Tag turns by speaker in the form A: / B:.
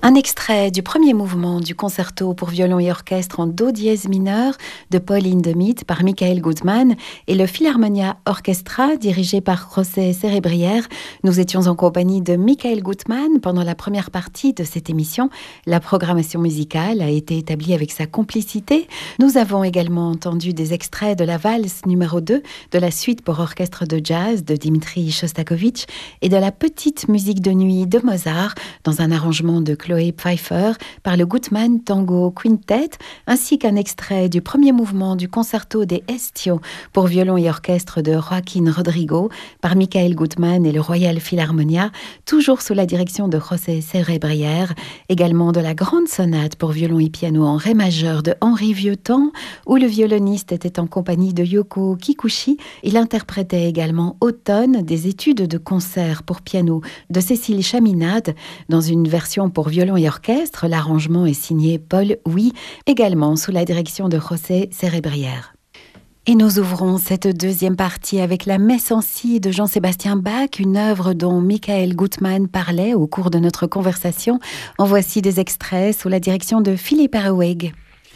A: Un extrait du premier mouvement du concerto pour violon et orchestre en do dièse mineur de Paul Hindemith par Michael Gutmann et le Philharmonia Orchestra dirigé par José Cerebrière. Nous étions en compagnie de Michael Gutmann pendant la première partie de cette émission. La programmation musicale a été établie avec sa complicité. Nous avons également entendu des extraits de la valse numéro 2 de la suite pour orchestre de jazz de Dimitri Shostakovich et de la petite musique de nuit de Mozart dans un arrangement de Chloé Pfeiffer par le Gutmann Tango Quintet, ainsi qu'un extrait du premier mouvement du concerto des Estio pour violon et orchestre de Joaquín Rodrigo par Michael Gutmann et le Royal Philharmonia, toujours sous la direction de José Cerebrière, également de la grande sonate pour violon et piano en ré majeur de Henri Vieuxtemps, où le violoniste était en compagnie de Yoko Kikuchi. Il interprétait également Automne des études de concert pour piano de Cécile Chaminade dans une version pour violon et orchestre. L'arrangement est signé Paul Huy, également sous la direction de José Cerebrière. Et nous ouvrons cette deuxième partie avec la Messe en si de Jean-Sébastien Bach, une œuvre dont Michael Gutmann parlait au cours de notre conversation. En voici des extraits sous la direction de Philippe Herweg.